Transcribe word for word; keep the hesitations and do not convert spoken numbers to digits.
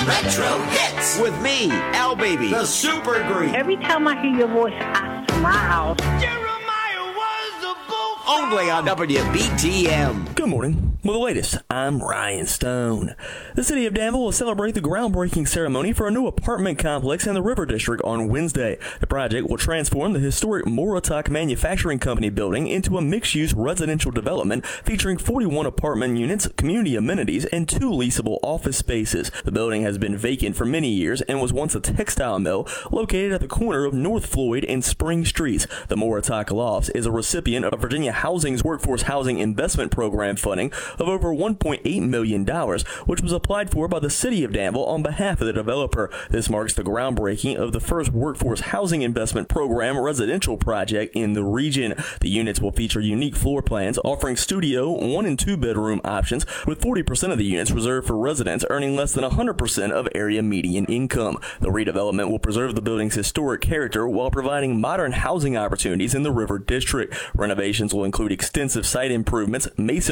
Retro Hits with me, Al Baby, the Super Greek. Every time I hear your voice, I smile. Jeremiah was a bull. Only on W B T M. Good morning. With the latest, I'm Ryan Stone. The city of Danville will celebrate the groundbreaking ceremony for a new apartment complex in the River District on Wednesday. The project will transform the historic Morotoc Manufacturing Company building into a mixed-use residential development featuring forty-one apartment units, community amenities, and two leasable office spaces. The building has been vacant for many years and was once a textile mill located at the corner of North Floyd and Spring Streets. The Morotoc Lofts is a recipient of Virginia Housing's Workforce Housing Investment Program funding of over one point eight million dollars, which was applied for by the city of Danville on behalf of the developer. This marks the groundbreaking of the first Workforce Housing Investment Program residential project in the region. The units will feature unique floor plans offering studio, one and two bedroom options, with forty percent of the units reserved for residents earning less than one hundred percent of area median income. The redevelopment will preserve the building's historic character while providing modern housing opportunities in the River District. Renovations will include extensive site improvements, masonry